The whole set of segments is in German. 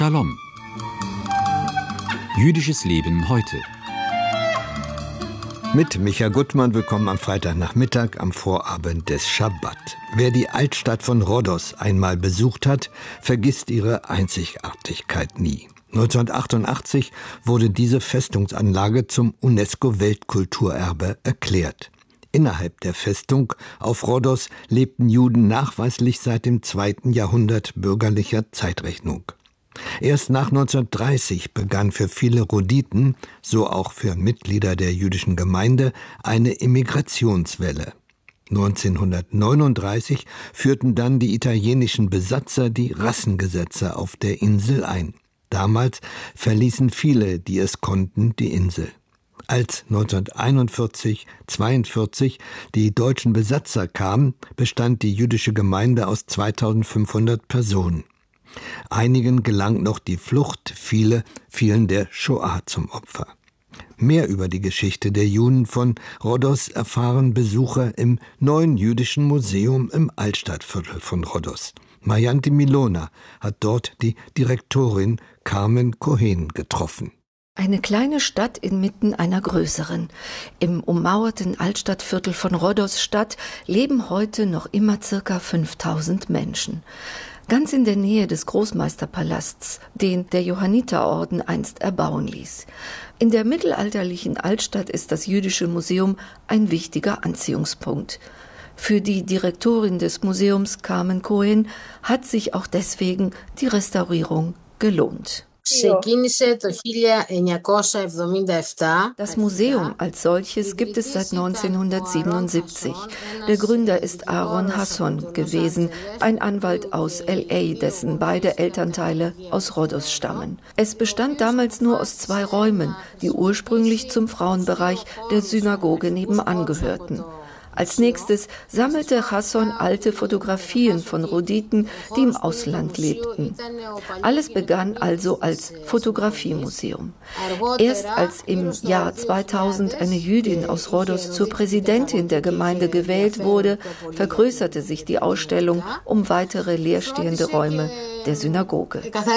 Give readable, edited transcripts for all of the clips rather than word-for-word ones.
Shalom. Jüdisches Leben heute. Mit Micha Gutmann, willkommen am Freitagnachmittag am Vorabend des Schabbat. Wer die Altstadt von Rhodos einmal besucht hat, vergisst ihre Einzigartigkeit nie. 1988 wurde diese Festungsanlage zum UNESCO-Weltkulturerbe erklärt. Innerhalb der Festung auf Rhodos lebten Juden nachweislich seit dem 2. Jahrhundert bürgerlicher Zeitrechnung. Erst nach 1930 begann für viele Rhoditen, so auch für Mitglieder der jüdischen Gemeinde, eine Immigrationswelle. 1939 führten dann die italienischen Besatzer die Rassengesetze auf der Insel ein. Damals verließen viele, die es konnten, die Insel. Als 1941/42 die deutschen Besatzer kamen, bestand die jüdische Gemeinde aus 2500 Personen. Einigen gelang noch die Flucht, viele fielen der Shoah zum Opfer. Mehr über die Geschichte der Juden von Rhodos erfahren Besucher im neuen jüdischen Museum im Altstadtviertel von Rhodos. Marjanti Milona hat dort die Direktorin Carmen Cohen getroffen. Eine kleine Stadt inmitten einer größeren. Im ummauerten Altstadtviertel von Rhodos-Stadt leben heute noch immer ca. 5000 Menschen. Ganz in der Nähe des Großmeisterpalasts, den der Johanniterorden einst erbauen ließ. In der mittelalterlichen Altstadt ist das Jüdische Museum ein wichtiger Anziehungspunkt. Für die Direktorin des Museums Carmen Cohen hat sich auch deswegen die Restaurierung gelohnt. Das Museum als solches gibt es seit 1977. Der Gründer ist Aaron Hasson gewesen, ein Anwalt aus L.A., dessen beide Elternteile aus Rhodos stammen. Es bestand damals nur aus 2 Räumen, die ursprünglich zum Frauenbereich der Synagoge nebenan gehörten. Als nächstes sammelte Hasson alte Fotografien von Rhoditen, die im Ausland lebten. Alles begann also als Fotografiemuseum. Erst als im Jahr 2000 eine Jüdin aus Rhodos zur Präsidentin der Gemeinde gewählt wurde, vergrößerte sich die Ausstellung um weitere leerstehende Räume der Synagoge.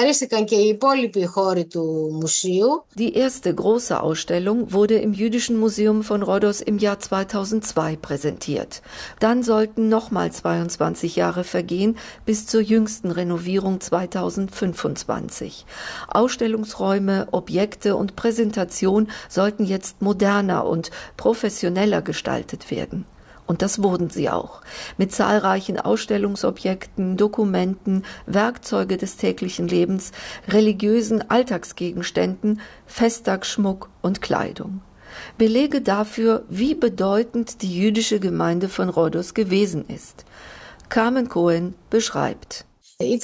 Die erste große Ausstellung wurde im Jüdischen Museum von Rhodos im Jahr 2002 präsentiert. Dann sollten nochmal 22 Jahre vergehen bis zur jüngsten Renovierung 2025. Ausstellungsräume, Objekte und Präsentation sollten jetzt moderner und professioneller gestaltet werden. Und das wurden sie auch. Mit zahlreichen Ausstellungsobjekten, Dokumenten, Werkzeuge des täglichen Lebens, religiösen Alltagsgegenständen, Festtagsschmuck und Kleidung. Belege dafür, wie bedeutend die jüdische Gemeinde von Rhodos gewesen ist. Carmen Cohen beschreibt: Wir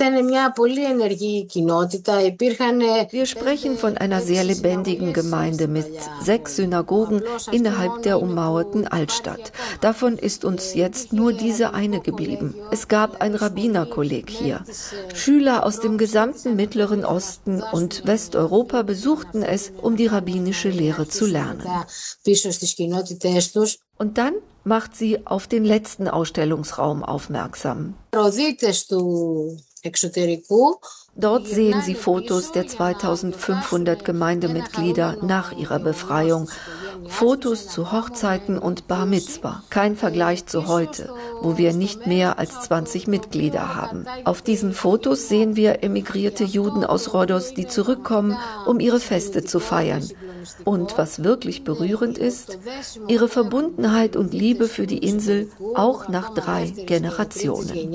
sprechen von einer sehr lebendigen Gemeinde mit 6 Synagogen innerhalb der ummauerten Altstadt. Davon ist uns jetzt nur diese eine geblieben. Es gab ein Rabbinerkolleg hier. Schüler aus dem gesamten Mittleren Osten und Westeuropa besuchten es, um die rabbinische Lehre zu lernen. Und dann macht sie auf den letzten Ausstellungsraum aufmerksam. Dort sehen Sie Fotos der 2500 Gemeindemitglieder nach ihrer Befreiung. Fotos zu Hochzeiten und Bar Mitzwa. Kein Vergleich zu heute, wo wir nicht mehr als 20 Mitglieder haben. Auf diesen Fotos sehen wir emigrierte Juden aus Rhodos, die zurückkommen, um ihre Feste zu feiern. Und was wirklich berührend ist, ihre Verbundenheit und Liebe für die Insel auch nach 3 Generationen.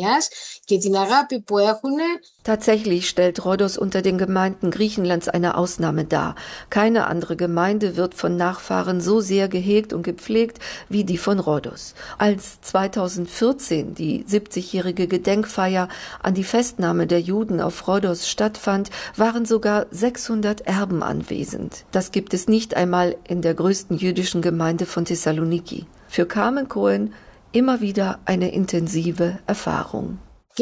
Tatsächlich stellt Rhodos unter den Gemeinden Griechenlands eine Ausnahme dar. Keine andere Gemeinde wird von Nachfahren so sehr gehegt und gepflegt wie die von Rhodos. Als 2014 die 70-jährige Gedenkfeier an die Festnahme der Juden auf Rhodos stattfand, waren sogar 600 Erben anwesend. Das gibt es nicht einmal in der größten jüdischen Gemeinde von Thessaloniki. Für Carmen Cohen immer wieder eine intensive Erfahrung.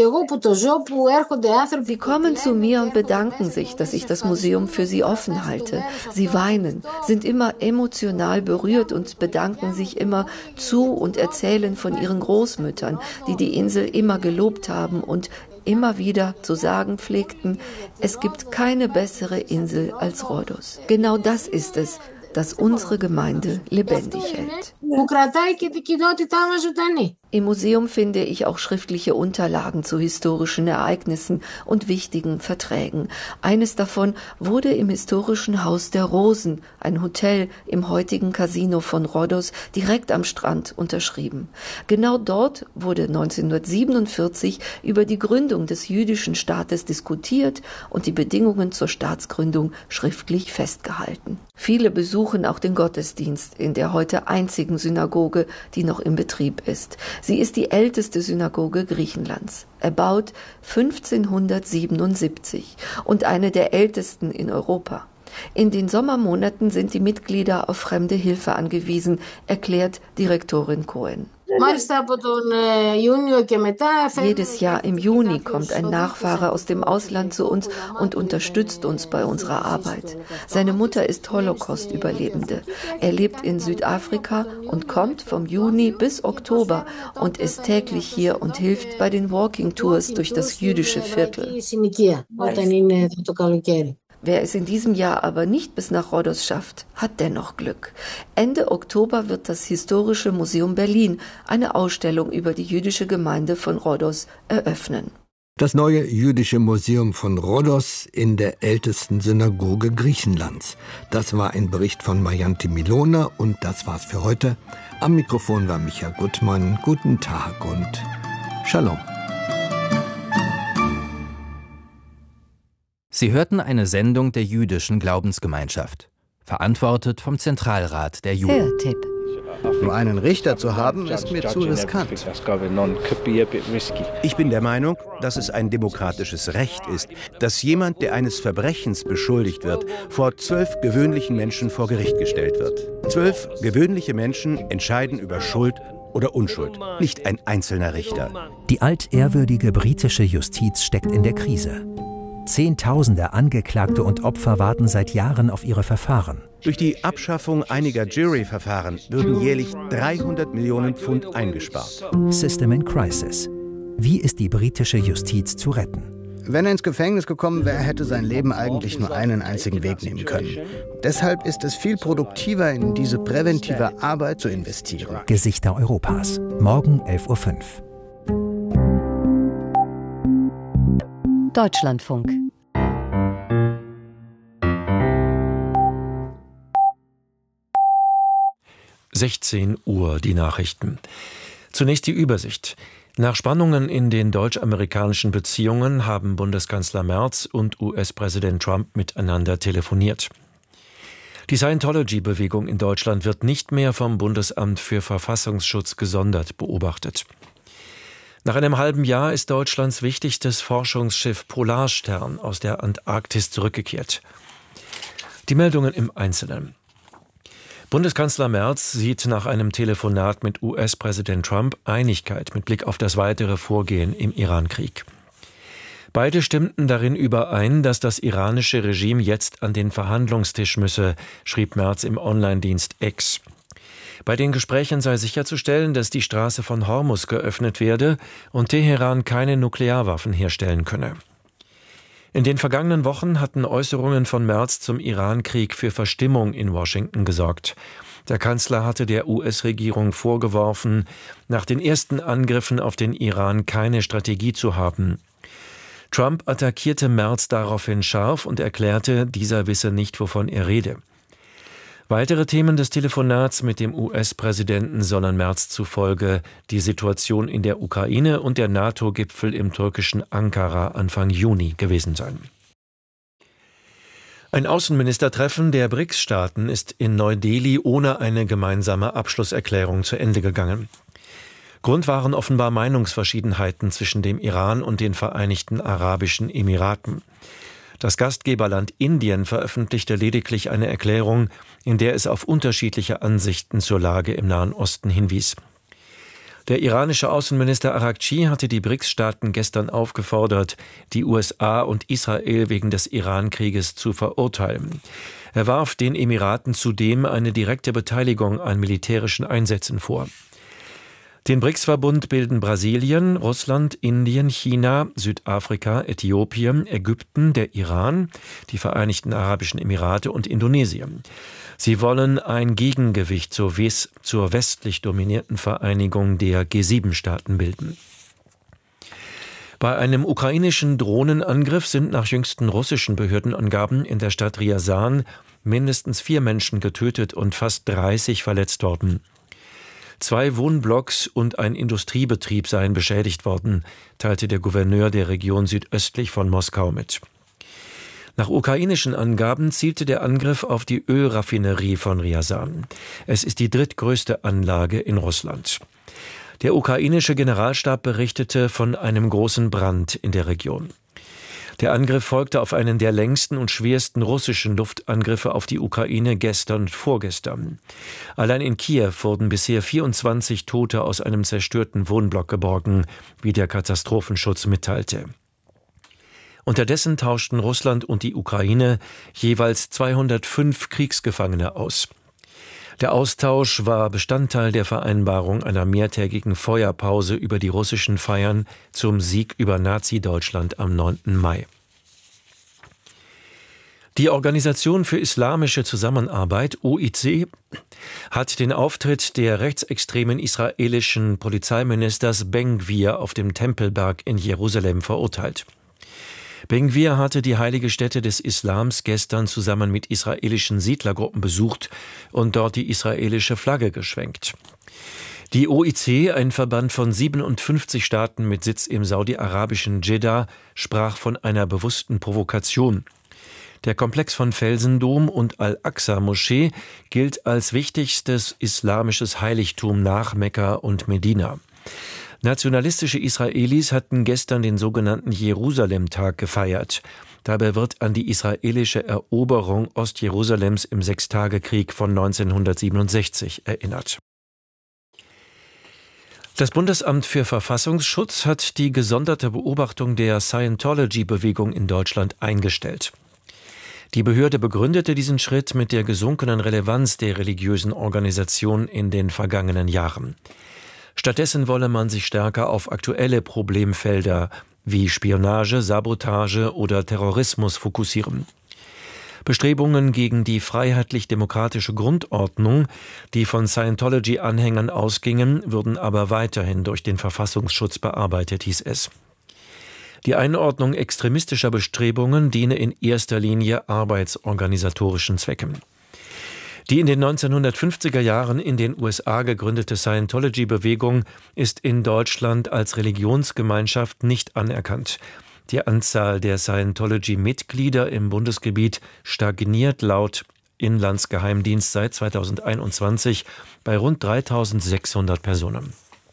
Sie kommen zu mir und bedanken sich, dass ich das Museum für sie offen halte. Sie weinen, sind immer emotional berührt und bedanken sich immer zu und erzählen von ihren Großmüttern, die die Insel immer gelobt haben und immer wieder zu sagen pflegten, es gibt keine bessere Insel als Rhodos. Genau das ist es, das unsere Gemeinde lebendig hält. Im Museum finde ich auch schriftliche Unterlagen zu historischen Ereignissen und wichtigen Verträgen. Eines davon wurde im historischen Haus der Rosen, ein Hotel im heutigen Casino von Rhodos, direkt am Strand unterschrieben. Genau dort wurde 1947 über die Gründung des jüdischen Staates diskutiert und die Bedingungen zur Staatsgründung schriftlich festgehalten. Viele besuchen auch den Gottesdienst in der heute einzigen Synagoge, die noch in Betrieb ist. Sie ist die älteste Synagoge Griechenlands, erbaut 1577 und eine der ältesten in Europa. In den Sommermonaten sind die Mitglieder auf fremde Hilfe angewiesen, erklärt Direktorin Cohen. Jedes Jahr im Juni kommt ein Nachfahre aus dem Ausland zu uns und unterstützt uns bei unserer Arbeit. Seine Mutter ist Holocaust-Überlebende. Er lebt in Südafrika und kommt vom Juni bis Oktober und ist täglich hier und hilft bei den Walking Tours durch das jüdische Viertel. Wer es in diesem Jahr aber nicht bis nach Rhodos schafft, hat dennoch Glück. Ende Oktober wird das Historische Museum Berlin eine Ausstellung über die jüdische Gemeinde von Rhodos eröffnen. Das neue jüdische Museum von Rhodos in der ältesten Synagoge Griechenlands. Das war ein Bericht von Marianne Milona und das war's für heute. Am Mikrofon war Micha Gutmann. Guten Tag und Shalom. Sie hörten eine Sendung der jüdischen Glaubensgemeinschaft, verantwortet vom Zentralrat der Juden. Hörtipp. Nur einen Richter zu haben, ist mir zu riskant. Ich bin der Meinung, dass es ein demokratisches Recht ist, dass jemand, der eines Verbrechens beschuldigt wird, vor 12 gewöhnlichen Menschen vor Gericht gestellt wird. 12 gewöhnliche Menschen entscheiden über Schuld oder Unschuld, nicht ein einzelner Richter. Die altehrwürdige britische Justiz steckt in der Krise. Zehntausende Angeklagte und Opfer warten seit Jahren auf ihre Verfahren. Durch die Abschaffung einiger Jury-Verfahren würden jährlich 300 Millionen Pfund eingespart. System in Crisis. Wie ist die britische Justiz zu retten? Wenn er ins Gefängnis gekommen wäre, hätte sein Leben eigentlich nur einen einzigen Weg nehmen können. Deshalb ist es viel produktiver, in diese präventive Arbeit zu investieren. Gesichter Europas. Morgen 11:05 Uhr. Deutschlandfunk. Uhr, die Nachrichten. Zunächst die Übersicht. Nach Spannungen in den deutsch-amerikanischen Beziehungen haben Bundeskanzler Merz und US-Präsident Trump miteinander telefoniert. Die Scientology-Bewegung in Deutschland wird nicht mehr vom Bundesamt für Verfassungsschutz gesondert beobachtet. Nach einem halben Jahr ist Deutschlands wichtigstes Forschungsschiff Polarstern aus der Antarktis zurückgekehrt. Die Meldungen im Einzelnen. Bundeskanzler Merz sieht nach einem Telefonat mit US-Präsident Trump Einigkeit mit Blick auf das weitere Vorgehen im Irankrieg. Beide stimmten darin überein, dass das iranische Regime jetzt an den Verhandlungstisch müsse, schrieb Merz im Online-Dienst X. Bei den Gesprächen sei sicherzustellen, dass die Straße von Hormuz geöffnet werde und Teheran keine Nuklearwaffen herstellen könne. In den vergangenen Wochen hatten Äußerungen von Merz zum Irankrieg für Verstimmung in Washington gesorgt. Der Kanzler hatte der US-Regierung vorgeworfen, nach den ersten Angriffen auf den Iran keine Strategie zu haben. Trump attackierte Merz daraufhin scharf und erklärte, dieser wisse nicht, wovon er rede. Weitere Themen des Telefonats mit dem US-Präsidenten sollen Merz zufolge die Situation in der Ukraine und der NATO-Gipfel im türkischen Ankara Anfang Juni gewesen sein. Ein Außenministertreffen der BRICS-Staaten ist in Neu-Delhi ohne eine gemeinsame Abschlusserklärung zu Ende gegangen. Grund waren offenbar Meinungsverschiedenheiten zwischen dem Iran und den Vereinigten Arabischen Emiraten. Das Gastgeberland Indien veröffentlichte lediglich eine Erklärung, in der es auf unterschiedliche Ansichten zur Lage im Nahen Osten hinwies. Der iranische Außenminister Araghchi hatte die BRICS-Staaten gestern aufgefordert, die USA und Israel wegen des Iran-Krieges zu verurteilen. Er warf den Emiraten zudem eine direkte Beteiligung an militärischen Einsätzen vor. Den BRICS-Verbund bilden Brasilien, Russland, Indien, China, Südafrika, Äthiopien, Ägypten, der Iran, die Vereinigten Arabischen Emirate und Indonesien. Sie wollen ein Gegengewicht zur westlich dominierten Vereinigung der G7-Staaten bilden. Bei einem ukrainischen Drohnenangriff sind nach jüngsten russischen Behördenangaben in der Stadt Ryazan mindestens 4 Menschen getötet und fast 30 verletzt worden. 2 Wohnblocks und ein Industriebetrieb seien beschädigt worden, teilte der Gouverneur der Region südöstlich von Moskau mit. Nach ukrainischen Angaben zielte der Angriff auf die Ölraffinerie von Ryazan. Es ist die drittgrößte Anlage in Russland. Der ukrainische Generalstab berichtete von einem großen Brand in der Region. Der Angriff folgte auf einen der längsten und schwersten russischen Luftangriffe auf die Ukraine gestern und vorgestern. Allein in Kiew wurden bisher 24 Tote aus einem zerstörten Wohnblock geborgen, wie der Katastrophenschutz mitteilte. Unterdessen tauschten Russland und die Ukraine jeweils 205 Kriegsgefangene aus. Der Austausch war Bestandteil der Vereinbarung einer mehrtägigen Feuerpause über die russischen Feiern zum Sieg über Nazi-Deutschland am 9. Mai. Die Organisation für Islamische Zusammenarbeit, OIC, hat den Auftritt der rechtsextremen israelischen Polizeiministers Ben-Gvir auf dem Tempelberg in Jerusalem verurteilt. Ben-Gvir hatte die heilige Stätte des Islams gestern zusammen mit israelischen Siedlergruppen besucht und dort die israelische Flagge geschwenkt. Die OIC, ein Verband von 57 Staaten mit Sitz im saudi-arabischen Dschidda, sprach von einer bewussten Provokation. Der Komplex von Felsendom und Al-Aqsa-Moschee gilt als wichtigstes islamisches Heiligtum nach Mekka und Medina. Nationalistische Israelis hatten gestern den sogenannten Jerusalem-Tag gefeiert. Dabei wird an die israelische Eroberung Ostjerusalems im Sechstagekrieg von 1967 erinnert. Das Bundesamt für Verfassungsschutz hat die gesonderte Beobachtung der Scientology-Bewegung in Deutschland eingestellt. Die Behörde begründete diesen Schritt mit der gesunkenen Relevanz der religiösen Organisation in den vergangenen Jahren. Stattdessen wolle man sich stärker auf aktuelle Problemfelder wie Spionage, Sabotage oder Terrorismus fokussieren. Bestrebungen gegen die freiheitlich-demokratische Grundordnung, die von Scientology-Anhängern ausgingen, würden aber weiterhin durch den Verfassungsschutz bearbeitet, hieß es. Die Einordnung extremistischer Bestrebungen diene in erster Linie arbeitsorganisatorischen Zwecken. Die in den 1950er Jahren in den USA gegründete Scientology-Bewegung ist in Deutschland als Religionsgemeinschaft nicht anerkannt. Die Anzahl der Scientology-Mitglieder im Bundesgebiet stagniert laut Inlandsgeheimdienst seit 2021 bei rund 3.600 Personen.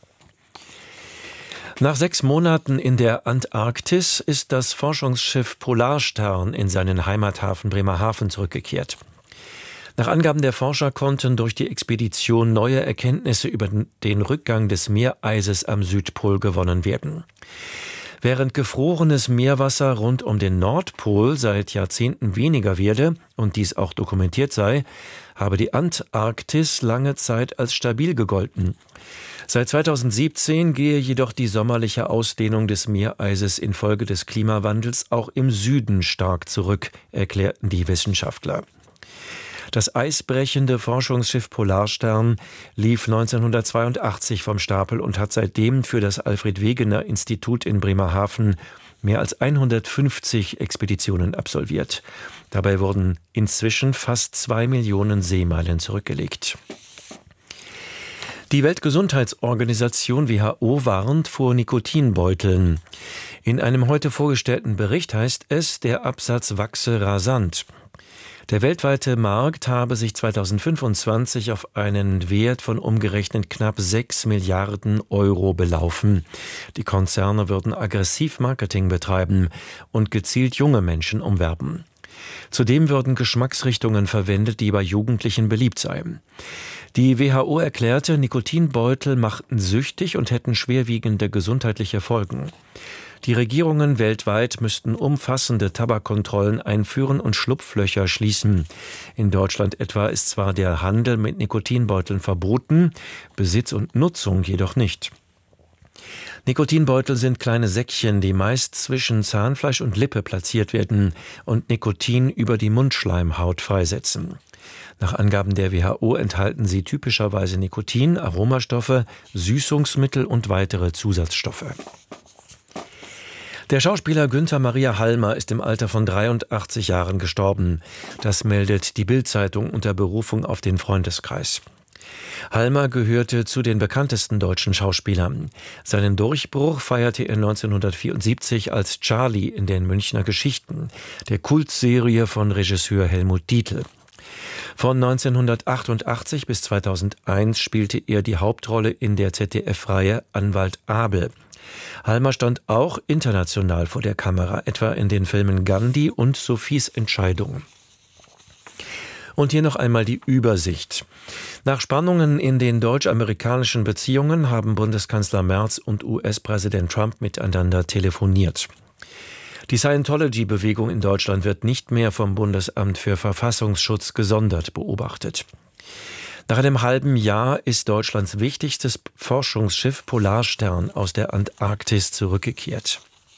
Nach 6 Monaten in der Antarktis ist das Forschungsschiff Polarstern in seinen Heimathafen Bremerhaven zurückgekehrt. Nach Angaben der Forscher konnten durch die Expedition neue Erkenntnisse über den Rückgang des Meereises am Südpol gewonnen werden. Während gefrorenes Meerwasser rund um den Nordpol seit Jahrzehnten weniger werde und dies auch dokumentiert sei, habe die Antarktis lange Zeit als stabil gegolten. Seit 2017 gehe jedoch die sommerliche Ausdehnung des Meereises infolge des Klimawandels auch im Süden stark zurück, erklärten die Wissenschaftler. Das eisbrechende Forschungsschiff Polarstern lief 1982 vom Stapel und hat seitdem für das Alfred-Wegener-Institut in Bremerhaven mehr als 150 Expeditionen absolviert. Dabei wurden inzwischen fast 2 Millionen Seemeilen zurückgelegt. Die Weltgesundheitsorganisation WHO warnt vor Nikotinbeuteln. In einem heute vorgestellten Bericht heißt es, der Absatz wachse rasant. Der weltweite Markt habe sich 2025 auf einen Wert von umgerechnet knapp 6 Milliarden Euro belaufen. Die Konzerne würden aggressiv Marketing betreiben und gezielt junge Menschen umwerben. Zudem würden Geschmacksrichtungen verwendet, die bei Jugendlichen beliebt seien. Die WHO erklärte, Nikotinbeutel machten süchtig und hätten schwerwiegende gesundheitliche Folgen. Die Regierungen weltweit müssten umfassende Tabakkontrollen einführen und Schlupflöcher schließen. In Deutschland etwa ist zwar der Handel mit Nikotinbeuteln verboten, Besitz und Nutzung jedoch nicht. Nikotinbeutel sind kleine Säckchen, die meist zwischen Zahnfleisch und Lippe platziert werden und Nikotin über die Mundschleimhaut freisetzen. Nach Angaben der WHO enthalten sie typischerweise Nikotin, Aromastoffe, Süßungsmittel und weitere Zusatzstoffe. Der Schauspieler Günther Maria Halmer ist im Alter von 83 Jahren gestorben. Das meldet die Bild-Zeitung unter Berufung auf den Freundeskreis. Halmer gehörte zu den bekanntesten deutschen Schauspielern. Seinen Durchbruch feierte er 1974 als Charlie in den Münchner Geschichten, der Kultserie von Regisseur Helmut Dietl. Von 1988 bis 2001 spielte er die Hauptrolle in der ZDF-Reihe Anwalt Abel. Halmer stand auch international vor der Kamera, etwa in den Filmen Gandhi und Sophies Entscheidung. Und hier noch einmal die Übersicht. Nach Spannungen in den deutsch-amerikanischen Beziehungen haben Bundeskanzler Merz und US-Präsident Trump miteinander telefoniert. Die Scientology-Bewegung in Deutschland wird nicht mehr vom Bundesamt für Verfassungsschutz gesondert beobachtet. Nach einem halben Jahr ist Deutschlands wichtigstes Forschungsschiff Polarstern aus der Antarktis zurückgekehrt.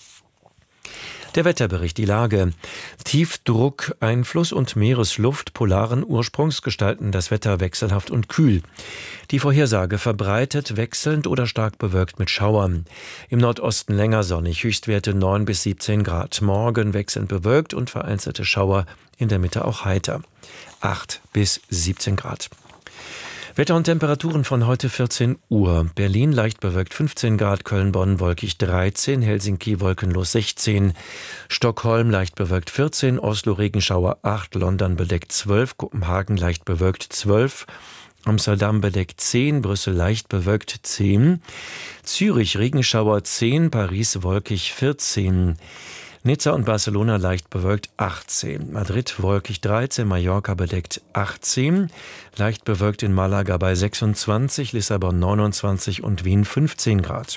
Der Wetterbericht, die Lage. Tiefdruck, Einfluss und Meeresluft polaren Ursprungs gestalten das Wetter wechselhaft und kühl. Die Vorhersage verbreitet, wechselnd oder stark bewölkt mit Schauern. Im Nordosten länger sonnig, Höchstwerte 9 bis 17 Grad. Morgen wechselnd bewölkt und vereinzelte Schauer, in der Mitte auch heiter. 8 bis 17 Grad. Wetter und Temperaturen von heute 14 Uhr. Berlin leicht bewölkt 15 Grad, Köln-Bonn wolkig 13, Helsinki wolkenlos 16, Stockholm leicht bewölkt 14, Oslo Regenschauer 8, London bedeckt 12, Kopenhagen leicht bewölkt 12, Amsterdam bedeckt 10, Brüssel leicht bewölkt 10, Zürich Regenschauer 10, Paris wolkig 14, Nizza und Barcelona leicht bewölkt 18, Madrid wolkig 13, Mallorca bedeckt 18, leicht bewölkt in Malaga bei 26, Lissabon 29 und Wien 15 Grad.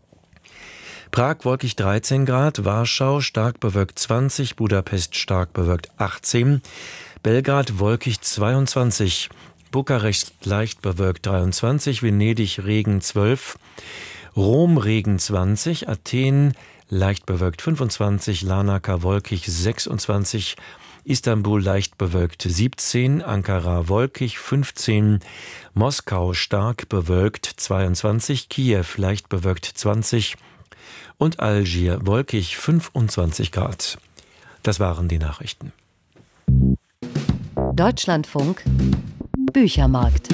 Prag wolkig 13 Grad, Warschau stark bewölkt 20, Budapest stark bewölkt 18, Belgrad wolkig 22, Bukarest leicht bewölkt 23, Venedig Regen 12, Rom Regen 20, Athen leicht bewölkt 25, Larnaca wolkig 26, Istanbul leicht bewölkt 17, Ankara wolkig 15, Moskau stark bewölkt 22, Kiew leicht bewölkt 20 und Algier wolkig 25 Grad. Das waren die Nachrichten. Deutschlandfunk Büchermarkt.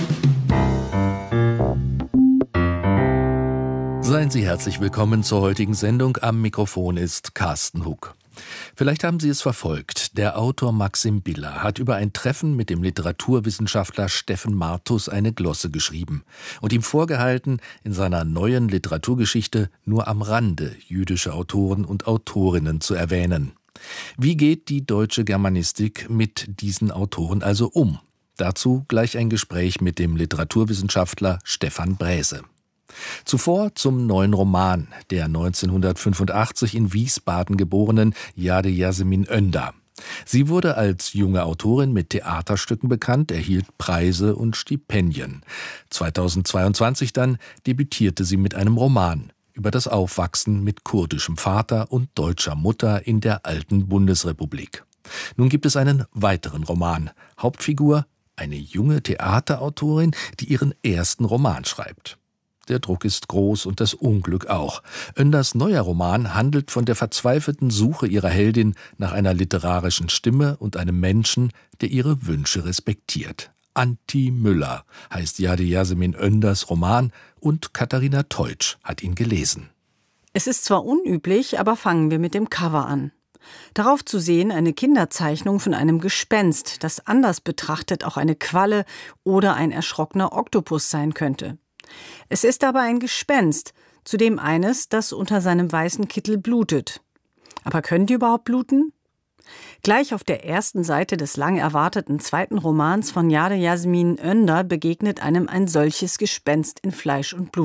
Seien Sie herzlich willkommen zur heutigen Sendung. Am Mikrofon ist Carsten Huck. Vielleicht haben Sie es verfolgt. Der Autor Maxim Biller hat über ein Treffen mit dem Literaturwissenschaftler Steffen Martus eine Glosse geschrieben und ihm vorgehalten, in seiner neuen Literaturgeschichte nur am Rande jüdische Autoren und Autorinnen zu erwähnen. Wie geht die deutsche Germanistik mit diesen Autoren also um? Dazu gleich ein Gespräch mit dem Literaturwissenschaftler Stefan Bräse. Zuvor zum neuen Roman der 1985 in Wiesbaden geborenen Jade Yasemin Önder. Sie wurde als junge Autorin mit Theaterstücken bekannt, erhielt Preise und Stipendien. 2022 dann debütierte sie mit einem Roman über das Aufwachsen mit kurdischem Vater und deutscher Mutter in der alten Bundesrepublik. Nun gibt es einen weiteren Roman. Hauptfigur eine junge Theaterautorin, die ihren ersten Roman schreibt. Der Druck ist groß und das Unglück auch. Önders neuer Roman handelt von der verzweifelten Suche ihrer Heldin nach einer literarischen Stimme und einem Menschen, der ihre Wünsche respektiert. Anti Müller heißt Jade Yasemin Önders Roman und Katharina Teutsch hat ihn gelesen. Es ist zwar unüblich, aber fangen wir mit dem Cover an. Darauf zu sehen eine Kinderzeichnung von einem Gespenst, das anders betrachtet auch eine Qualle oder ein erschrockener Oktopus sein könnte. Es ist aber ein Gespenst, zudem eines, das unter seinem weißen Kittel blutet. Aber können die überhaupt bluten? Gleich auf der ersten Seite des lang erwarteten zweiten Romans von Jade Yasemin Önder begegnet einem ein solches Gespenst in Fleisch und Blut.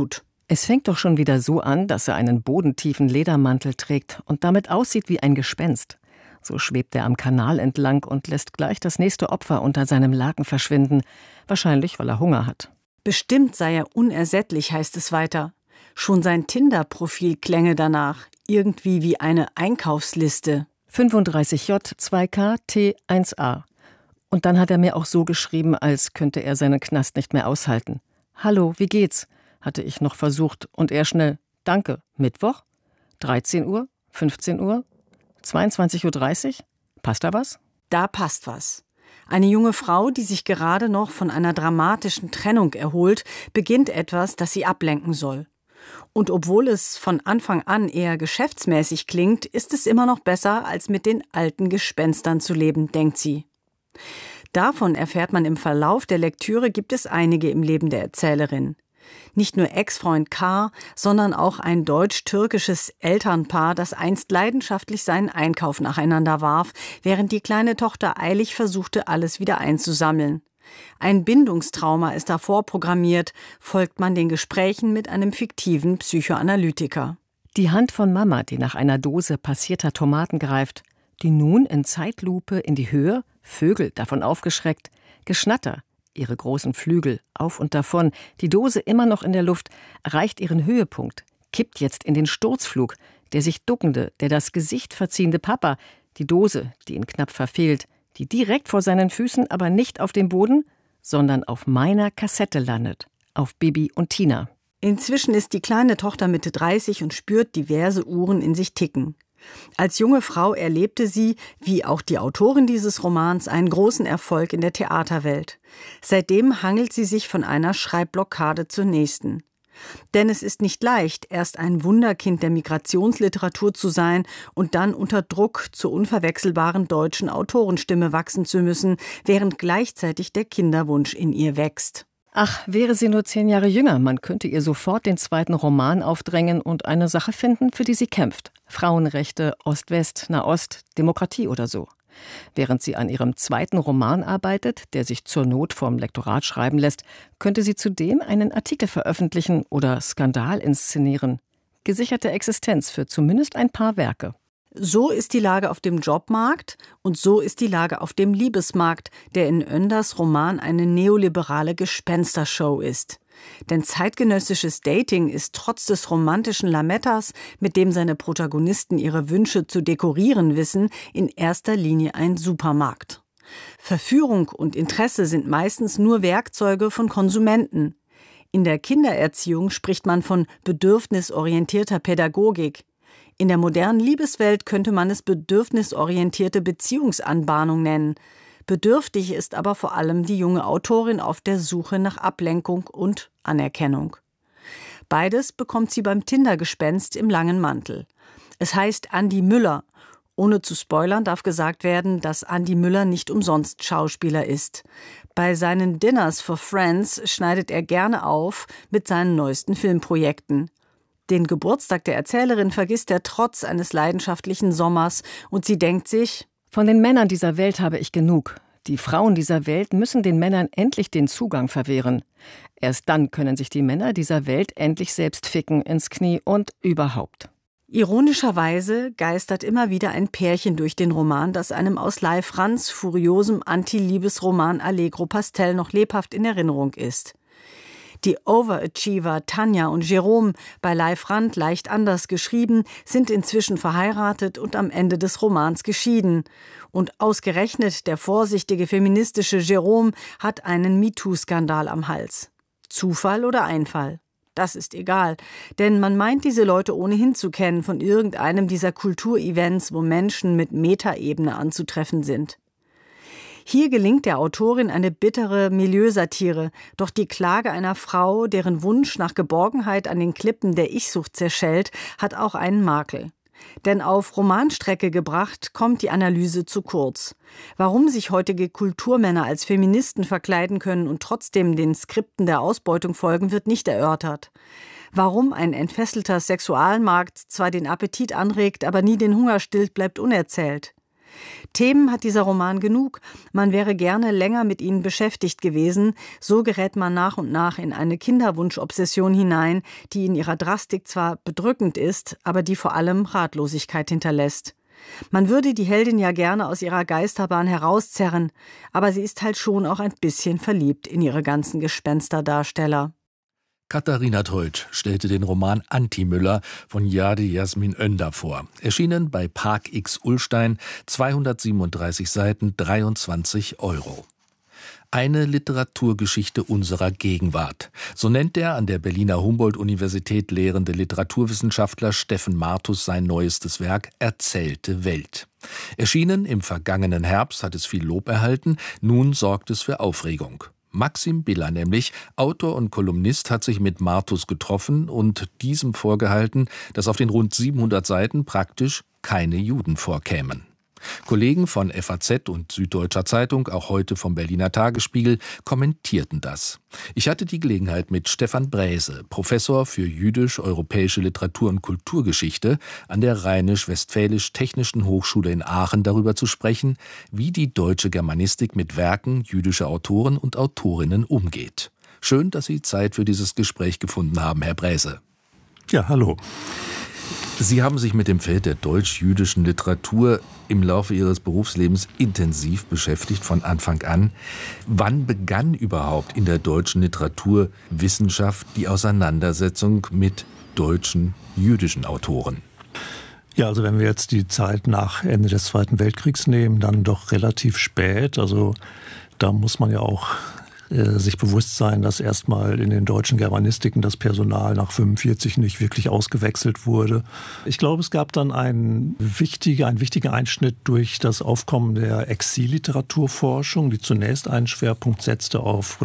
Es fängt doch schon wieder so an, dass er einen bodentiefen Ledermantel trägt und damit aussieht wie ein Gespenst. So schwebt er am Kanal entlang und lässt gleich das nächste Opfer unter seinem Laken verschwinden. Wahrscheinlich, weil er Hunger hat. Bestimmt sei er unersättlich, heißt es weiter. Schon sein Tinder-Profil klänge danach. Irgendwie wie eine Einkaufsliste. 35J, 2K, T1A. Und dann hat er mir auch so geschrieben, als könnte er seinen Knast nicht mehr aushalten. Hallo, wie geht's? Hatte ich noch versucht. Und er schnell, danke, Mittwoch? 13 Uhr? 15 Uhr? 22.30 Uhr? Passt da was? Da passt was. Eine junge Frau, die sich gerade noch von einer dramatischen Trennung erholt, beginnt etwas, das sie ablenken soll. Und obwohl es von Anfang an eher geschäftsmäßig klingt, ist es immer noch besser, als mit den alten Gespenstern zu leben, denkt sie. Davon erfährt man im Verlauf der Lektüre, gibt es einige im Leben der Erzählerin. Nicht nur Ex-Freund K., sondern auch ein deutsch-türkisches Elternpaar, das einst leidenschaftlich seinen Einkauf nacheinander warf, während die kleine Tochter eilig versuchte, alles wieder einzusammeln. Ein Bindungstrauma ist da vorprogrammiert, folgt man den Gesprächen mit einem fiktiven Psychoanalytiker. Die Hand von Mama, die nach einer Dose passierter Tomaten greift, die nun in Zeitlupe in die Höhe, Vögel davon aufgeschreckt, Geschnatter, ihre großen Flügel, auf und davon, die Dose immer noch in der Luft, erreicht ihren Höhepunkt, kippt jetzt in den Sturzflug, der sich duckende, der das Gesicht verziehende Papa, die Dose, die ihn knapp verfehlt, die direkt vor seinen Füßen, aber nicht auf dem Boden, sondern auf meiner Kassette landet, auf Bibi und Tina. Inzwischen ist die kleine Tochter Mitte 30 und spürt diverse Uhren in sich ticken. Als junge Frau erlebte sie, wie auch die Autorin dieses Romans, einen großen Erfolg in der Theaterwelt. Seitdem hangelt sie sich von einer Schreibblockade zur nächsten. Denn es ist nicht leicht, erst ein Wunderkind der Migrationsliteratur zu sein und dann unter Druck zur unverwechselbaren deutschen Autorenstimme wachsen zu müssen, während gleichzeitig der Kinderwunsch in ihr wächst. Ach, wäre sie nur 10 Jahre jünger, man könnte ihr sofort den zweiten Roman aufdrängen und eine Sache finden, für die sie kämpft. Frauenrechte, Ost-West, Nahost, Demokratie oder so. Während sie an ihrem zweiten Roman arbeitet, der sich zur Not vom Lektorat schreiben lässt, könnte sie zudem einen Artikel veröffentlichen oder Skandal inszenieren. Gesicherte Existenz für zumindest ein paar Werke. So ist die Lage auf dem Jobmarkt und so ist die Lage auf dem Liebesmarkt, der in Önders Roman eine neoliberale Gespenstershow ist. Denn zeitgenössisches Dating ist trotz des romantischen Lamettas, mit dem seine Protagonisten ihre Wünsche zu dekorieren wissen, in erster Linie ein Supermarkt. Verführung und Interesse sind meistens nur Werkzeuge von Konsumenten. In der Kindererziehung spricht man von bedürfnisorientierter Pädagogik. In der modernen Liebeswelt könnte man es bedürfnisorientierte Beziehungsanbahnung nennen. Bedürftig ist aber vor allem die junge Autorin auf der Suche nach Ablenkung und Anerkennung. Beides bekommt sie beim Tinder-Gespenst im langen Mantel. Es heißt Andi Müller. Ohne zu spoilern darf gesagt werden, dass Andi Müller nicht umsonst Schauspieler ist. Bei seinen Dinners for Friends schneidet er gerne auf mit seinen neuesten Filmprojekten. Den Geburtstag der Erzählerin vergisst er trotz eines leidenschaftlichen Sommers und sie denkt sich: Von den Männern dieser Welt habe ich genug. Die Frauen dieser Welt müssen den Männern endlich den Zugang verwehren. Erst dann können sich die Männer dieser Welt endlich selbst ficken ins Knie und überhaupt. Ironischerweise geistert immer wieder ein Pärchen durch den Roman, das einem aus Leif Franz furiosem Anti-Liebesroman Allegro Pastel noch lebhaft in Erinnerung ist. Die Overachiever Tanja und Jerome, bei Leif Rand leicht anders geschrieben, sind inzwischen verheiratet und am Ende des Romans geschieden. Und ausgerechnet der vorsichtige feministische Jerome hat einen MeToo-Skandal am Hals. Zufall oder Einfall? Das ist egal, denn man meint diese Leute ohnehin zu kennen von irgendeinem dieser Kulturevents, wo Menschen mit Metaebene anzutreffen sind. Hier gelingt der Autorin eine bittere Milieusatire, doch die Klage einer Frau, deren Wunsch nach Geborgenheit an den Klippen der Ich-Sucht zerschellt, hat auch einen Makel. Denn auf Romanstrecke gebracht, kommt die Analyse zu kurz. Warum sich heutige Kulturmänner als Feministen verkleiden können und trotzdem den Skripten der Ausbeutung folgen, wird nicht erörtert. Warum ein entfesselter Sexualmarkt zwar den Appetit anregt, aber nie den Hunger stillt, bleibt unerzählt. Themen hat dieser Roman genug. Man wäre gerne länger mit ihnen beschäftigt gewesen. So gerät man nach und nach in eine Kinderwunschobsession hinein, die in ihrer Drastik zwar bedrückend ist, aber die vor allem Ratlosigkeit hinterlässt. Man würde die Heldin ja gerne aus ihrer Geisterbahn herauszerren, aber sie ist halt schon auch ein bisschen verliebt in ihre ganzen Gespensterdarsteller. Katharina Teutsch stellte den Roman Anti-Müller von Jade Jasmin Önder vor. Erschienen bei Park X Ullstein, 237 Seiten, 23 €. Eine Literaturgeschichte unserer Gegenwart. So nennt der an der Berliner Humboldt-Universität lehrende Literaturwissenschaftler Steffen Martus sein neuestes Werk Erzählte Welt. Erschienen im vergangenen Herbst, hat es viel Lob erhalten, nun sorgt es für Aufregung. Maxim Biller nämlich, Autor und Kolumnist, hat sich mit Martus getroffen und diesem vorgehalten, dass auf den rund 700 Seiten praktisch keine Juden vorkämen. Kollegen von FAZ und Süddeutscher Zeitung, auch heute vom Berliner Tagesspiegel, kommentierten das. Ich hatte die Gelegenheit, mit Stefan Bräse, Professor für jüdisch-europäische Literatur- und Kulturgeschichte an der Rheinisch-Westfälisch-Technischen Hochschule in Aachen darüber zu sprechen, wie die deutsche Germanistik mit Werken jüdischer Autoren und Autorinnen umgeht. Schön, dass Sie Zeit für dieses Gespräch gefunden haben, Herr Bräse. Ja, hallo. Sie haben sich mit dem Feld der deutsch-jüdischen Literatur im Laufe Ihres Berufslebens intensiv beschäftigt, von Anfang an. Wann begann überhaupt in der deutschen Literaturwissenschaft die Auseinandersetzung mit deutschen jüdischen Autoren? Ja, also wenn wir jetzt die Zeit nach Ende des Zweiten Weltkriegs nehmen, dann doch relativ spät. Also da muss man ja auch sich bewusst sein, dass erstmal in den deutschen Germanistiken das Personal nach 45 nicht wirklich ausgewechselt wurde. Ich glaube, es gab dann einen wichtigen Einschnitt durch das Aufkommen der Exilliteraturforschung, die zunächst einen Schwerpunkt setzte auf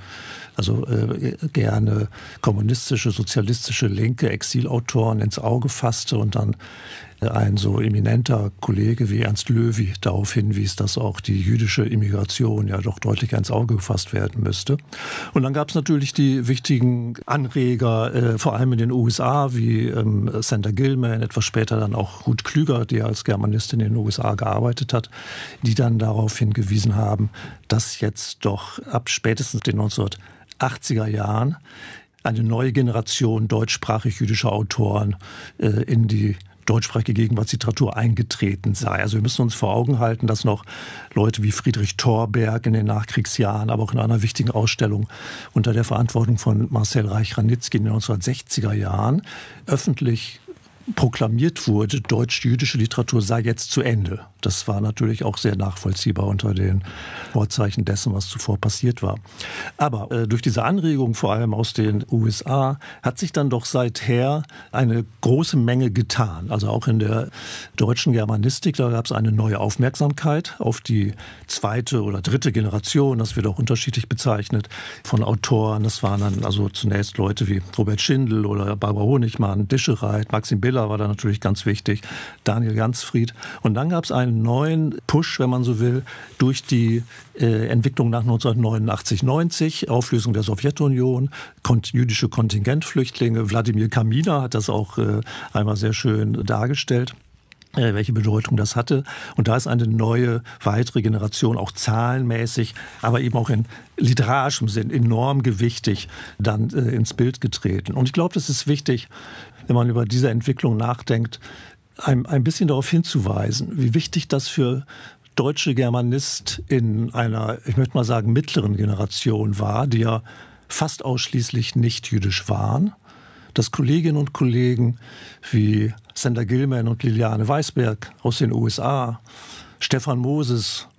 gerne kommunistische, sozialistische, linke Exilautoren ins Auge fasste und dann ein so eminenter Kollege wie Ernst Löwy darauf hinwies, dass auch die jüdische Immigration ja doch deutlich ins Auge gefasst werden müsste. Und dann gab es natürlich die wichtigen Anreger, vor allem in den USA, wie Sander Gilman, etwas später dann auch Ruth Klüger, die als Germanistin in den USA gearbeitet hat, die dann darauf hingewiesen haben, dass jetzt doch ab spätestens den 1980er Jahren eine neue Generation deutschsprachig jüdischer Autoren in die deutschsprachige Gegenwartsliteratur eingetreten sei. Also wir müssen uns vor Augen halten, dass noch Leute wie Friedrich Thorberg in den Nachkriegsjahren, aber auch in einer wichtigen Ausstellung unter der Verantwortung von Marcel Reich-Ranitzky in den 1960er Jahren öffentlich proklamiert wurde, deutsch-jüdische Literatur sei jetzt zu Ende. Das war natürlich auch sehr nachvollziehbar unter den Vorzeichen dessen, was zuvor passiert war. Aber durch diese Anregung, vor allem aus den USA, hat sich dann doch seither eine große Menge getan. Also auch in der deutschen Germanistik, da gab es eine neue Aufmerksamkeit auf die zweite oder dritte Generation, das wird auch unterschiedlich bezeichnet, von Autoren. Das waren dann also zunächst Leute wie Robert Schindel oder Barbara Honigmann, Dischereit, Maxim Biller war da natürlich ganz wichtig, Daniel Gansfried. Und dann gab es einen neuen Push, wenn man so will, durch die Entwicklung nach 1989-90, Auflösung der Sowjetunion, jüdische Kontingentflüchtlinge. Wladimir Kaminer hat das auch einmal sehr schön dargestellt, welche Bedeutung das hatte. Und da ist eine neue, weitere Generation, auch zahlenmäßig, aber eben auch in literarischem Sinn enorm gewichtig dann ins Bild getreten. Und ich glaube, das ist wichtig, wenn man über diese Entwicklung nachdenkt, ein bisschen darauf hinzuweisen, wie wichtig das für deutsche Germanist in einer, ich möchte mal sagen, mittleren Generation war, die ja fast ausschließlich nicht jüdisch waren, dass Kolleginnen und Kollegen wie Sander Gilman und Liliane Weisberg aus den USA, Stefan Moses,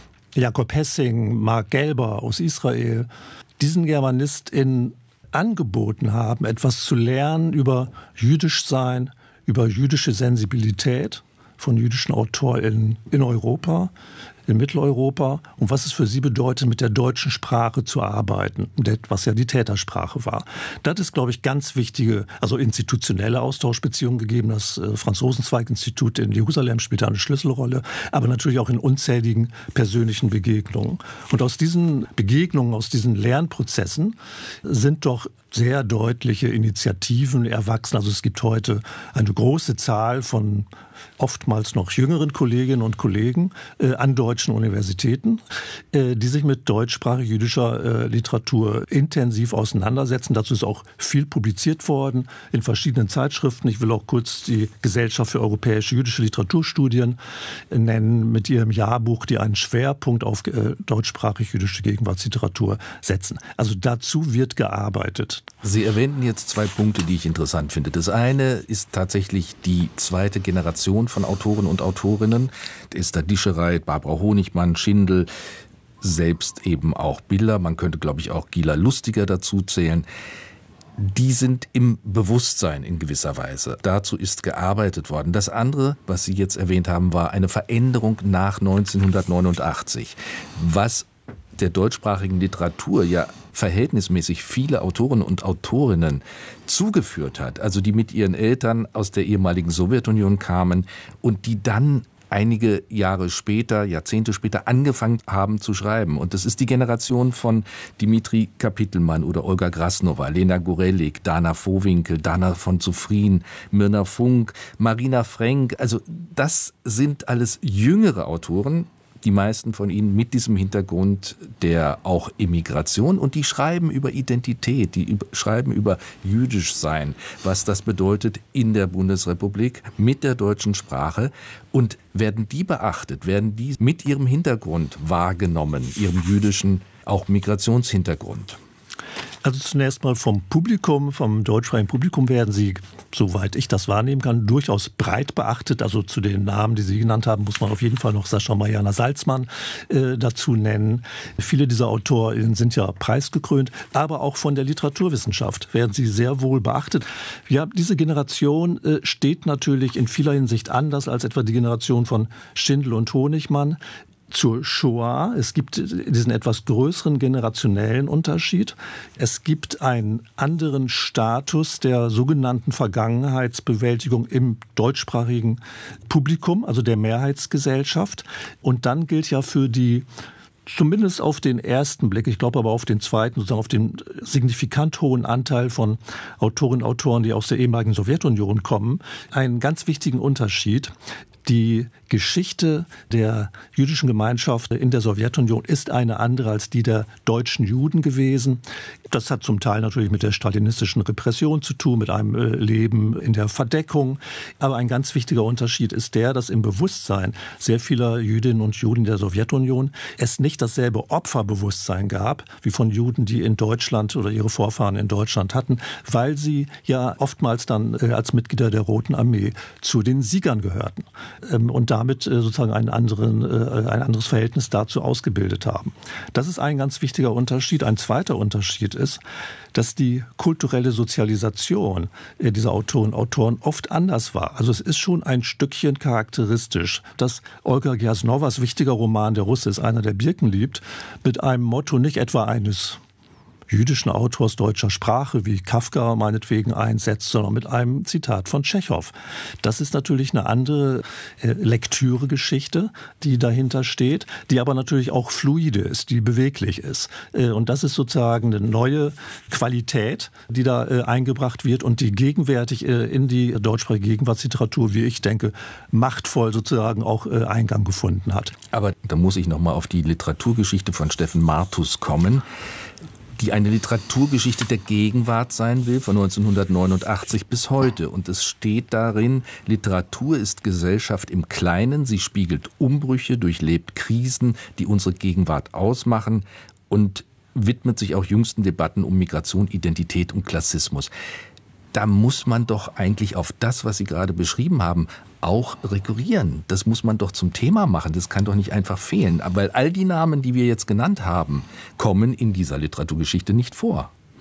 Jakob Hessing, Mark Gelber aus Israel, diesen GermanistInnen angeboten haben, etwas zu lernen über Jüdischsein, über jüdische Sensibilität von jüdischen AutorInnen in Europa, in Mitteleuropa und was es für sie bedeutet, mit der deutschen Sprache zu arbeiten, was ja die Tätersprache war. Das ist, glaube ich, ganz wichtige, also institutionelle Austauschbeziehungen gegeben. Das Franz-Rosenzweig-Institut in Jerusalem spielt eine Schlüsselrolle, aber natürlich auch in unzähligen persönlichen Begegnungen. Und aus diesen Begegnungen, aus diesen Lernprozessen sind doch sehr deutliche Initiativen erwachsen. Also es gibt heute eine große Zahl von oftmals noch jüngeren Kolleginnen und Kollegen an deutschen Universitäten, die sich mit deutschsprachig-jüdischer Literatur intensiv auseinandersetzen. Dazu ist auch viel publiziert worden in verschiedenen Zeitschriften. Ich will auch kurz die Gesellschaft für europäische jüdische Literaturstudien nennen mit ihrem Jahrbuch, die einen Schwerpunkt auf deutschsprachig-jüdische Gegenwartsliteratur setzen. Also dazu wird gearbeitet. Sie erwähnten jetzt 2 Punkte, die ich interessant finde. Das eine ist tatsächlich die zweite Generation von Autoren und Autorinnen. Esther Dischereit, Barbara Honigmann, Schindel, selbst eben auch Biller. Man könnte, glaube ich, auch Gila Lustiger dazu zählen. Die sind im Bewusstsein in gewisser Weise. Dazu ist gearbeitet worden. Das andere, was Sie jetzt erwähnt haben, war eine Veränderung nach 1989. Was der deutschsprachigen Literatur ja verhältnismäßig viele Autoren und Autorinnen zugeführt hat, also die mit ihren Eltern aus der ehemaligen Sowjetunion kamen und die dann einige Jahre später, Jahrzehnte später angefangen haben zu schreiben. Und das ist die Generation von Dimitri Kapitelmann oder Olga Grasnova, Lena Gorelik, Dana Vohwinkel, Dana von Zufrien, Mirna Funk, Marina Frenk. Also das sind alles jüngere Autoren, die meisten von ihnen mit diesem Hintergrund der auch Immigration, und die schreiben über Identität, die schreiben über Jüdischsein, was das bedeutet in der Bundesrepublik mit der deutschen Sprache, und werden die beachtet, werden die mit ihrem Hintergrund wahrgenommen, ihrem jüdischen, auch Migrationshintergrund. Also zunächst mal vom Publikum, vom deutschsprachigen Publikum werden sie, soweit ich das wahrnehmen kann, durchaus breit beachtet. Also zu den Namen, die Sie genannt haben, muss man auf jeden Fall noch Sascha Mariana Salzmann dazu nennen. Viele dieser AutorInnen sind ja preisgekrönt, aber auch von der Literaturwissenschaft werden sie sehr wohl beachtet. Ja, diese Generation steht natürlich in vieler Hinsicht anders als etwa die Generation von Schindel und Honigmann zur Shoah. Es gibt diesen etwas größeren generationellen Unterschied. Es gibt einen anderen Status der sogenannten Vergangenheitsbewältigung im deutschsprachigen Publikum, also der Mehrheitsgesellschaft. Und dann gilt ja für die, zumindest auf den ersten Blick, ich glaube aber auf den zweiten, sozusagen auf den signifikant hohen Anteil von Autorinnen und Autoren, die aus der ehemaligen Sowjetunion kommen, einen ganz wichtigen Unterschied. Die Geschichte der jüdischen Gemeinschaft in der Sowjetunion ist eine andere als die der deutschen Juden gewesen. Das hat zum Teil natürlich mit der stalinistischen Repression zu tun, mit einem Leben in der Verdeckung. Aber ein ganz wichtiger Unterschied ist der, dass im Bewusstsein sehr vieler Jüdinnen und Juden der Sowjetunion es nicht dasselbe Opferbewusstsein gab, wie von Juden, die in Deutschland oder ihre Vorfahren in Deutschland hatten, weil sie ja oftmals dann als Mitglieder der Roten Armee zu den Siegern gehörten. Und damit sozusagen ein anderes Verhältnis dazu ausgebildet haben. Das ist ein ganz wichtiger Unterschied. Ein zweiter Unterschied ist, dass die kulturelle Sozialisation dieser Autorinnen und Autoren oft anders war. Also es ist schon ein Stückchen charakteristisch, dass Olga Grasnovas wichtiger Roman Der Russe ist einer, der Birken liebt, mit einem Motto nicht etwa eines jüdischen Autors deutscher Sprache, wie Kafka meinetwegen einsetzt, sondern mit einem Zitat von Tschechow. Das ist natürlich eine andere Lektüregeschichte, die dahinter steht, die aber natürlich auch fluide ist, die beweglich ist. Und das ist sozusagen eine neue Qualität, die da eingebracht wird und die gegenwärtig in die deutschsprachige Gegenwartsliteratur, wie ich denke, machtvoll sozusagen auch Eingang gefunden hat. Aber da muss ich noch mal auf die Literaturgeschichte von Steffen Martus kommen, die eine Literaturgeschichte der Gegenwart sein will, von 1989 bis heute. Und es steht darin, Literatur ist Gesellschaft im Kleinen, sie spiegelt Umbrüche, durchlebt Krisen, die unsere Gegenwart ausmachen, und widmet sich auch jüngsten Debatten um Migration, Identität und Klassismus. Da muss man doch eigentlich auf das, was Sie gerade beschrieben haben, auch rekurrieren. Das muss man doch zum Thema machen. Das kann doch nicht einfach fehlen. Weil all die Namen, die wir jetzt genannt haben, kommen in dieser Literaturgeschichte nicht vor.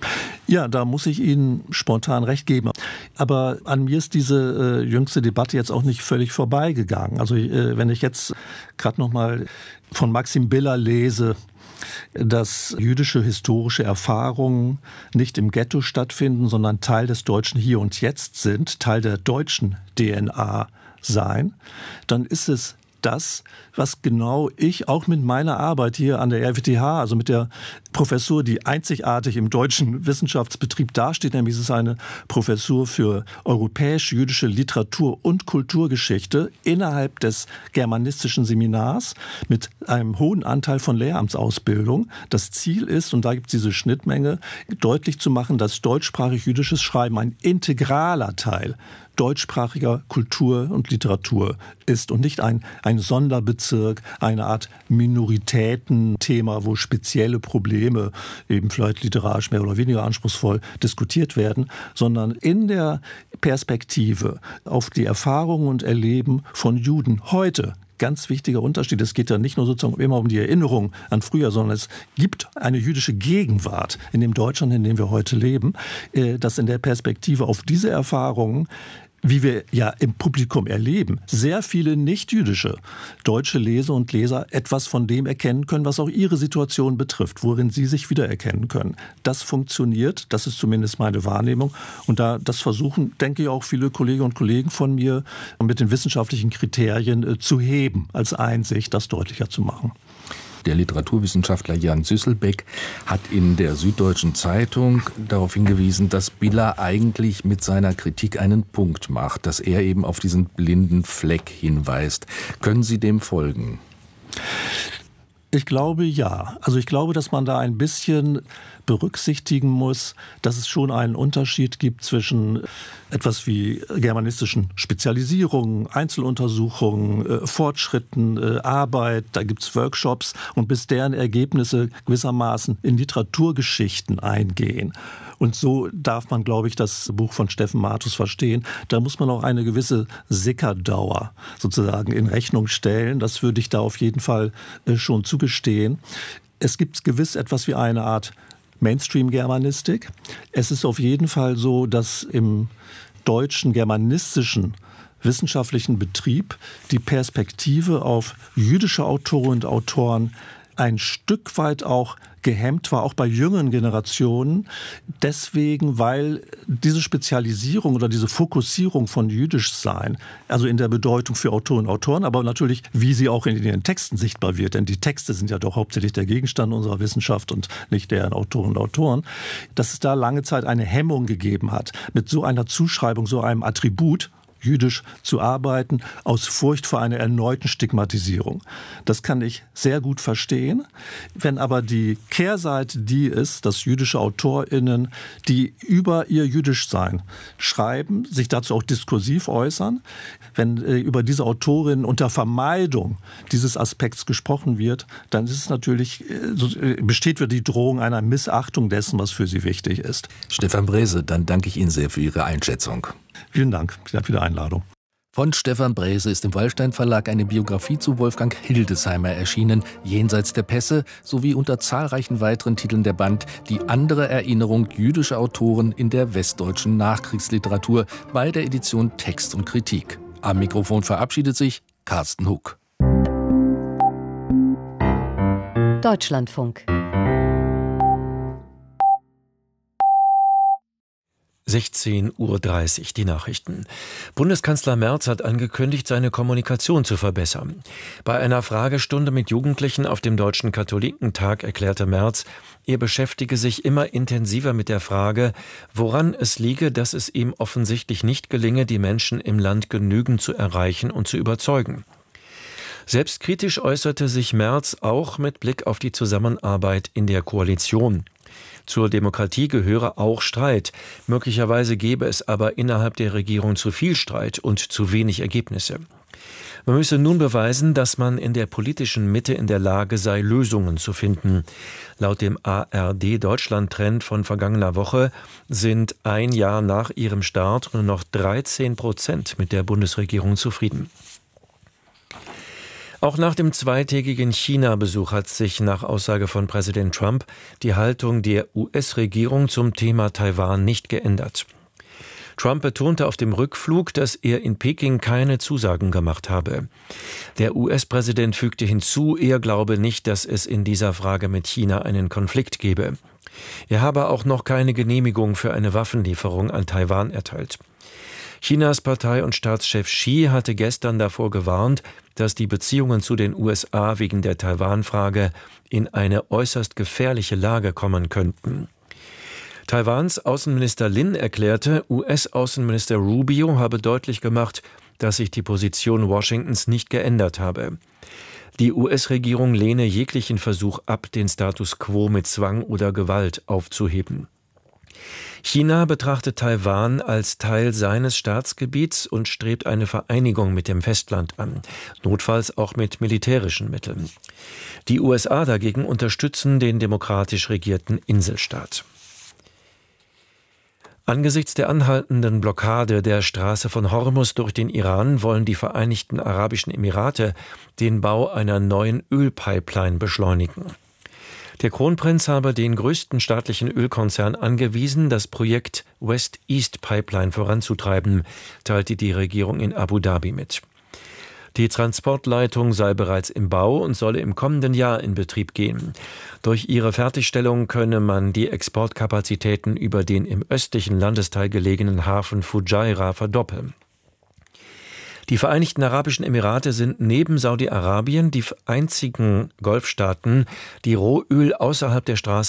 Ja, da muss ich Ihnen spontan recht geben. Aber an mir ist diese jüngste Debatte jetzt auch nicht völlig vorbeigegangen. Also wenn ich jetzt gerade noch mal von Maxim Biller lese, dass jüdische historische Erfahrungen nicht im Ghetto stattfinden, sondern Teil des deutschen Hier und Jetzt sind, Teil der deutschen DNA sein, dann ist es das, was genau ich auch mit meiner Arbeit hier an der RWTH, also mit der Professur, die einzigartig im deutschen Wissenschaftsbetrieb dasteht, nämlich es ist eine Professur für europäisch-jüdische Literatur- und Kulturgeschichte innerhalb des germanistischen Seminars mit einem hohen Anteil von Lehramtsausbildung. Das Ziel ist, und da gibt es diese Schnittmenge, deutlich zu machen, dass deutschsprachig-jüdisches Schreiben ein integraler Teil deutschsprachiger Kultur und Literatur ist und nicht ein Sonderbezirk, eine Art Minoritätenthema, wo spezielle Probleme eben vielleicht literarisch mehr oder weniger anspruchsvoll diskutiert werden, sondern in der Perspektive auf die Erfahrungen und Erleben von Juden heute. Ganz wichtiger Unterschied. Es geht ja nicht nur sozusagen immer um die Erinnerung an früher, sondern es gibt eine jüdische Gegenwart in dem Deutschland, in dem wir heute leben, dass in der Perspektive auf diese Erfahrungen, wie wir ja im Publikum erleben, sehr viele nicht-jüdische deutsche Leser und Leser etwas von dem erkennen können, was auch ihre Situation betrifft, worin sie sich wiedererkennen können. Das funktioniert, das ist zumindest meine Wahrnehmung. Und das versuchen, denke ich, auch viele Kolleginnen und Kollegen von mir mit den wissenschaftlichen Kriterien zu heben, als Einsicht, das deutlicher zu machen. Der Literaturwissenschaftler Jan Süsselbeck hat in der Süddeutschen Zeitung darauf hingewiesen, dass Biller eigentlich mit seiner Kritik einen Punkt macht, dass er eben auf diesen blinden Fleck hinweist. Können Sie dem folgen? Ich glaube, ja. Also ich glaube, dass man da ein bisschen berücksichtigen muss, dass es schon einen Unterschied gibt zwischen etwas wie germanistischen Spezialisierungen, Einzeluntersuchungen, Fortschritten, Arbeit, da gibt's Workshops und bis deren Ergebnisse gewissermaßen in Literaturgeschichten eingehen. Und so darf man, glaube ich, das Buch von Steffen Martus verstehen. Da muss man auch eine gewisse Sickerdauer sozusagen in Rechnung stellen. Das würde ich da auf jeden Fall schon zugestehen. Es gibt gewiss etwas wie eine Art Mainstream-Germanistik. Es ist auf jeden Fall so, dass im deutschen germanistischen wissenschaftlichen Betrieb die Perspektive auf jüdische Autorinnen und Autoren ein Stück weit auch gehemmt war, auch bei jüngeren Generationen. Deswegen, weil diese Spezialisierung oder diese Fokussierung von Jüdischsein, also in der Bedeutung für Autorinnen und Autoren, aber natürlich, wie sie auch in ihren Texten sichtbar wird, denn die Texte sind ja doch hauptsächlich der Gegenstand unserer Wissenschaft und nicht deren Autorinnen und Autoren, dass es da lange Zeit eine Hemmung gegeben hat, mit so einer Zuschreibung, so einem Attribut, jüdisch zu arbeiten, aus Furcht vor einer erneuten Stigmatisierung. Das kann ich sehr gut verstehen. Wenn aber die Kehrseite die ist, dass jüdische AutorInnen, die über ihr Jüdischsein schreiben, sich dazu auch diskursiv äußern, wenn über diese Autorinnen unter Vermeidung dieses Aspekts gesprochen wird, dann ist es natürlich, besteht wieder die Drohung einer Missachtung dessen, was für sie wichtig ist. Stefan Brehse, dann danke ich Ihnen sehr für Ihre Einschätzung. Vielen Dank für die Einladung. Von Stefan Brehse ist im Wallstein Verlag eine Biografie zu Wolfgang Hildesheimer erschienen, Jenseits der Pässe, sowie unter zahlreichen weiteren Titeln der Band Die andere Erinnerung jüdischer Autoren in der westdeutschen Nachkriegsliteratur bei der Edition Text und Kritik. Am Mikrofon verabschiedet sich Carsten Huck. Deutschlandfunk. 16:30 Uhr die Nachrichten. Bundeskanzler Merz hat angekündigt, seine Kommunikation zu verbessern. Bei einer Fragestunde mit Jugendlichen auf dem Deutschen Katholikentag erklärte Merz, er beschäftige sich immer intensiver mit der Frage, woran es liege, dass es ihm offensichtlich nicht gelinge, die Menschen im Land genügend zu erreichen und zu überzeugen. Selbstkritisch äußerte sich Merz auch mit Blick auf die Zusammenarbeit in der Koalition. Zur Demokratie gehöre auch Streit. Möglicherweise gäbe es aber innerhalb der Regierung zu viel Streit und zu wenig Ergebnisse. Man müsse nun beweisen, dass man in der politischen Mitte in der Lage sei, Lösungen zu finden. Laut dem ARD-Deutschland-Trend von vergangener Woche sind ein Jahr nach ihrem Start nur noch 13% mit der Bundesregierung zufrieden. Auch nach dem zweitägigen China-Besuch hat sich nach Aussage von Präsident Trump die Haltung der US-Regierung zum Thema Taiwan nicht geändert. Trump betonte auf dem Rückflug, dass er in Peking keine Zusagen gemacht habe. Der US-Präsident fügte hinzu, er glaube nicht, dass es in dieser Frage mit China einen Konflikt gebe. Er habe auch noch keine Genehmigung für eine Waffenlieferung an Taiwan erteilt. Chinas Partei- und Staatschef Xi hatte gestern davor gewarnt, dass die Beziehungen zu den USA wegen der Taiwan-Frage in eine äußerst gefährliche Lage kommen könnten. Taiwans Außenminister Lin erklärte, US-Außenminister Rubio habe deutlich gemacht, dass sich die Position Washingtons nicht geändert habe. Die US-Regierung lehne jeglichen Versuch ab, den Status quo mit Zwang oder Gewalt aufzuheben. China betrachtet Taiwan als Teil seines Staatsgebiets und strebt eine Vereinigung mit dem Festland an, notfalls auch mit militärischen Mitteln. Die USA dagegen unterstützen den demokratisch regierten Inselstaat. Angesichts der anhaltenden Blockade der Straße von Hormuz durch den Iran wollen die Vereinigten Arabischen Emirate den Bau einer neuen Ölpipeline beschleunigen. Der Kronprinz habe den größten staatlichen Ölkonzern angewiesen, das Projekt West East Pipeline voranzutreiben, teilte die Regierung in Abu Dhabi mit. Die Transportleitung sei bereits im Bau und solle im kommenden Jahr in Betrieb gehen. Durch ihre Fertigstellung könne man die Exportkapazitäten über den im östlichen Landesteil gelegenen Hafen Fujairah verdoppeln. Die Vereinigten Arabischen Emirate sind neben Saudi-Arabien die einzigen Golfstaaten, die Rohöl außerhalb der Straße